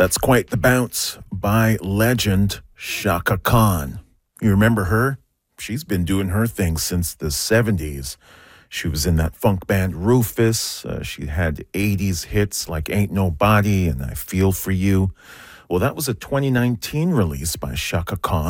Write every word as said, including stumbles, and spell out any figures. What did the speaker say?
That's Quite the Bounce by legend Chaka Khan. You remember her? She's been doing her thing since the seventies. She was in that funk band Rufus. Uh, she had eighties hits like Ain't Nobody and I Feel For You. Well, that was a twenty nineteen release by Chaka Khan.